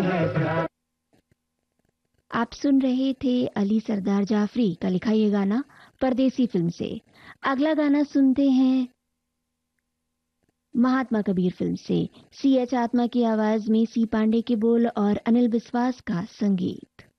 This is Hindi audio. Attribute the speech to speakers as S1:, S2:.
S1: आप सुन रहे थे अली सरदार जाफरी का लिखा ये गाना परदेसी फिल्म से। अगला गाना सुनते हैं महात्मा कबीर फिल्म से। सी एच आत्मा की आवाज में सी पांडे के बोल और अनिल बिस्वास का संगीत।